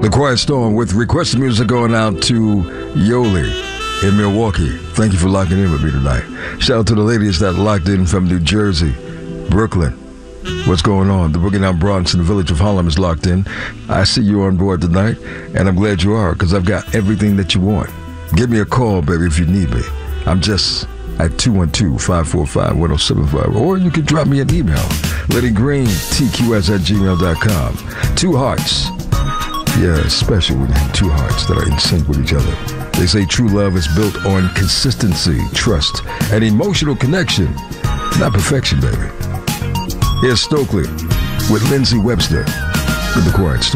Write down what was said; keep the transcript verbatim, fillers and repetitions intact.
The Quiet Storm with requested music going out to Yoli in Milwaukee. Thank you for locking in with me tonight. Shout out to the ladies that locked in from New Jersey, Brooklyn. What's going on? The Boogie Down Bronx in the village of Harlem is locked in. I see you on board tonight, and I'm glad you are, because I've got everything that you want. Give me a call, baby, if you need me. I'm just at two one two, five four five, one oh seven five. Or you can drop me an email, Lenny Green, T Q S at gmail dot com. Two hearts. Yeah, it's special when you have two hearts that are in sync with each other. They say true love is built on consistency, trust, and emotional connection. Not perfection, baby. Here's Stokely with Lindsay Webster with The Quiet Storm.